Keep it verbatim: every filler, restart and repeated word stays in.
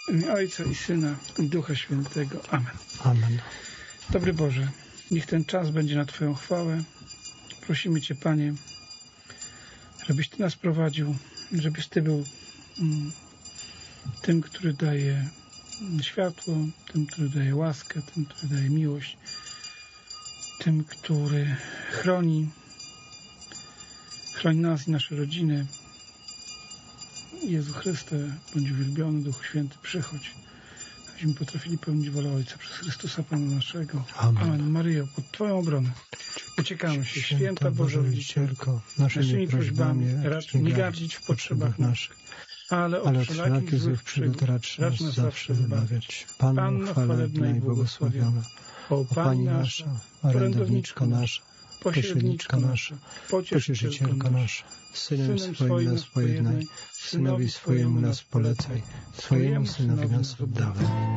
W imię Ojca i Syna i Ducha Świętego. Amen. Amen. Dobry Boże, niech ten czas będzie na Twoją chwałę. Prosimy Cię, Panie, żebyś Ty nas prowadził, żebyś Ty był mm, tym, który daje światło, tym, który daje łaskę, tym, który daje miłość, tym, który chroni, chroni nas i nasze rodziny. Jezu Chryste, bądź uwielbiony, Duchu Święty, przychodź, abyśmy potrafili pełnić wolę Ojca przez Chrystusa Pana naszego. Amen. Amen. Maryjo, pod Twoją obronę uciekamy się, święta Boża Rodzicielko, naszymi prośbami racz nie gardzić w potrzebach naszych, ale od wszelakich złych przygód racz nas zawsze wybawiać. Panno chwalebna i błogosławiona, o Pani nasza, orędowniczko nasza, pośredniczka nasza, pocieszycielko nasza, Synem swoim nas pojednaj, Synowi swojemu nas polecaj, swojemu Synowi nas oddawaj.